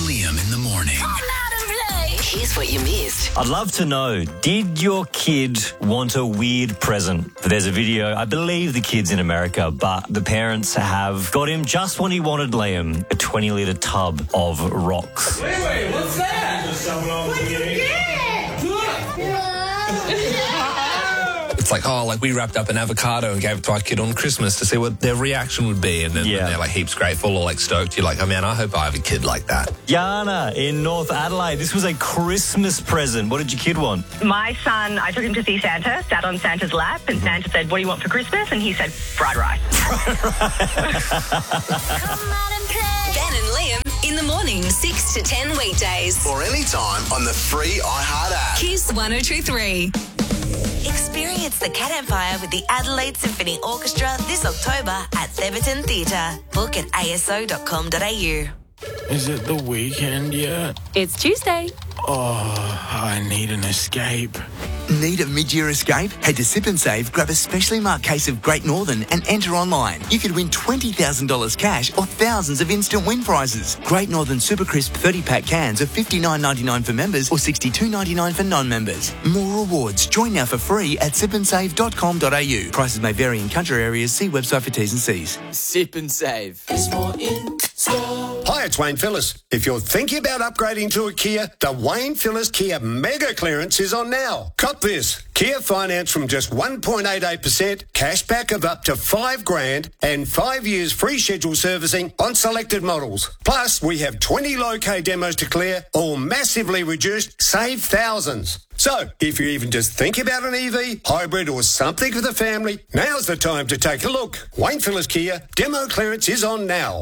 Liam in the morning. Come out and play. Here's what you missed. I'd love to know, did your kid want a weird present? There's a video, I believe the kid's in America, but the parents have got him just what he wanted, Liam, a 20-litre tub of rocks. Wait, what's that? What'd you get? It's like, we wrapped up an avocado and gave it to our kid on Christmas to see what their reaction would be. And then they're like heaps grateful or like stoked. You're like, oh man, I hope I have a kid like that. Yana in North Adelaide, this was a Christmas present. What did your kid want? My son, I took him to see Santa, sat on Santa's lap, and Santa said, what do you want for Christmas? And he said, fried rice. Come out and play. Ben and Liam in the morning, 6 to 10 weekdays. Or anytime on the free iHeart app. Kiss 102.3. Experience the Cat Empire with the Adelaide Symphony Orchestra this October at Theberton Theatre. Book at aso.com.au. Is it the weekend yet? It's Tuesday. Oh, I need an escape. Need a mid-year escape? Head to Sip and Save, grab a specially marked case of Great Northern and enter online. You could win $20,000 cash or thousands of instant win prizes. Great Northern Super Crisp 30-pack cans are $59.99 for members or $62.99 for non-members. More rewards. Join now for free at sipandsave.com.au. Prices may vary in country areas. See website for T's and C's. Sip and Save. It's more in store. Hi, it's Wayne Phillips. If you're thinking about upgrading to a Kia, the Wayne Phillips Kia Mega Clearance is on now. Cop this. Kia finance from just 1.88%, cash back of up to $5,000 and 5 years free scheduled servicing on selected models. Plus, we have 20 low-K demos to clear, all massively reduced, save thousands. So, if you even just think about an EV, hybrid or something for the family, now's the time to take a look. Wayne Phillips Kia Demo Clearance is on now.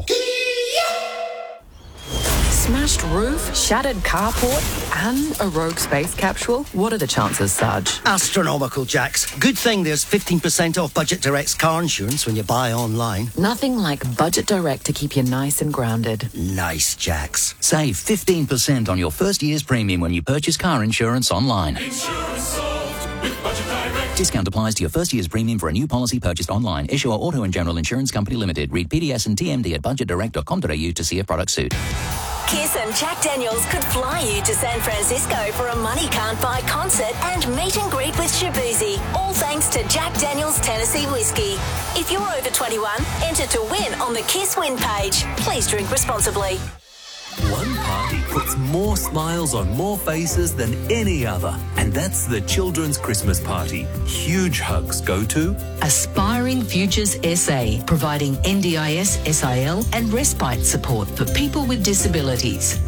Smashed roof, shattered carport, and a rogue space capsule? What are the chances, Sarge? Astronomical, Jax. Good thing there's 15% off Budget Direct's car insurance when you buy online. Nothing like Budget Direct to keep you nice and grounded. Nice, Jax. Save 15% on your first year's premium when you purchase car insurance online. Insurance solved with Budget Direct. Discount applies to your first year's premium for a new policy purchased online. Issuer Auto and General Insurance Company Limited. Read PDS and TMD at budgetdirect.com.au to see if product suit. Kiss and Jack Daniels could fly you to San Francisco for a money can't buy concert and meet and greet with Shabuzi. All thanks to Jack Daniels Tennessee Whiskey. If you're over 21, enter to win on the Kiss Win page. Please drink responsibly. One party puts more smiles on more faces than any other, and that's the Children's Christmas Party. Huge hugs go to Aspiring Futures SA, providing NDIS, SIL and respite support for people with disabilities.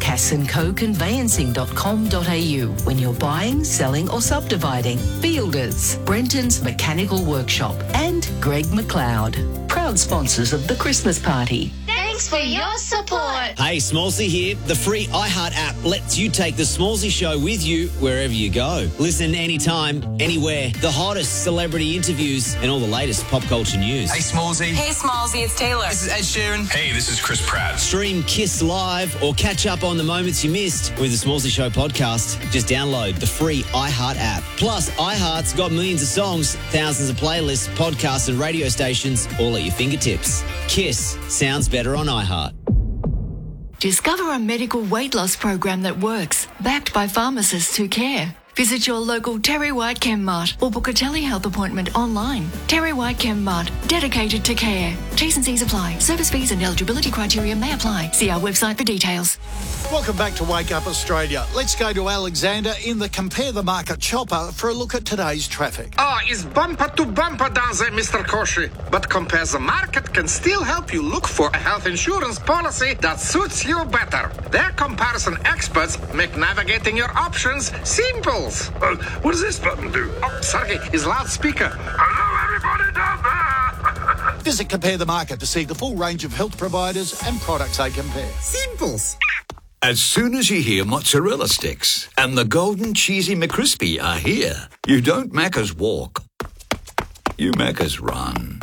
CassandCoConveyancing.com.au. When you're buying, selling or subdividing. Fielders, Brenton's Mechanical Workshop and Greg McLeod. Proud sponsors of the Christmas Party. Thanks for your support. Hey, Smallsy here. The free iHeart app lets you take the Smallsy show with you wherever you go. Listen anytime, anywhere. The hottest celebrity interviews and all the latest pop culture news. Hey, Smallsy. Hey, Smallsy, it's Taylor. This is Ed Sheeran. Hey, this is Chris Pratt. Stream Kiss Live or catch up on the moments you missed with the Smallsy Show podcast. Just download the free iHeart app. Plus, iHeart's got millions of songs, thousands of playlists, podcasts and radio stations all at your fingertips. Kiss sounds better on iHeart. Discover a medical weight loss program that works, backed by pharmacists who care. Visit your local Terry White Chemmart or book a telehealth appointment online. Terry White Chemmart, dedicated to care. T's and C's apply. Service fees and eligibility criteria may apply. See our website for details. Welcome back to Wake Up Australia. Let's go to Alexander in the Compare the Market chopper for a look at today's traffic. It's bumper to bumper down there, Mr. Koshi. But Compare the Market can still help you look for a health insurance policy that suits you better. Their comparison experts make navigating your options simple. What does this button do? Oh, sorry, it's loudspeaker. Hello, everybody down there. Visit Compare the Market to see the full range of health providers and products they compare. Simples. As soon as you hear mozzarella sticks and the golden cheesy McCrispy are here, you don't Macca's walk, you Macca's run.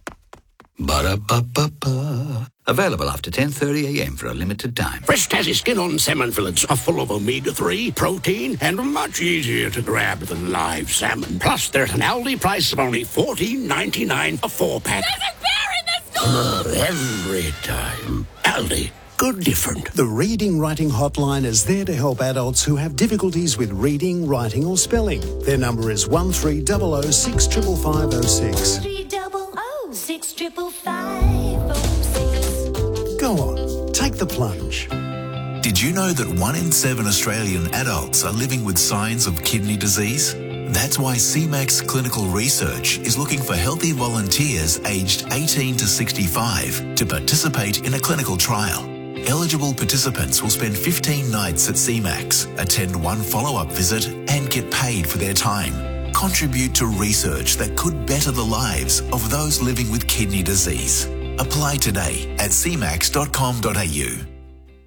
Ba-da-ba-ba-ba. Available after 10:30am for a limited time. Fresh tasty skin-on salmon fillets are full of omega-3, protein, and much easier to grab than live salmon. Plus, they're at an Aldi price of only $14.99 a 4-pack. There's a bear in the store! Every time. Aldi. Good different. The Reading Writing Hotline is there to help adults who have difficulties with reading, writing or spelling. Their number is 1300 65506. 300 65506. Go on, take the plunge. Did you know that 1 in 7 Australian adults are living with signs of kidney disease? That's why CMAX Clinical Research is looking for healthy volunteers aged 18 to 65 to participate in a clinical trial. Eligible participants will spend 15 nights at CMAX, attend 1 follow-up visit and get paid for their time. Contribute to research that could better the lives of those living with kidney disease. Apply today at cmax.com.au.